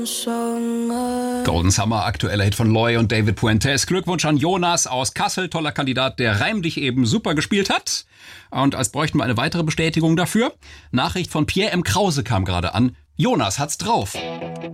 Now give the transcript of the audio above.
Golden Summer, aktueller Hit von Loy und David Puentes. Glückwunsch an Jonas aus Kassel, toller Kandidat, der Reim dich eben super gespielt hat. Und als bräuchten wir eine weitere Bestätigung dafür. Nachricht von Pierre M. Krause kam gerade an. Jonas hat's drauf.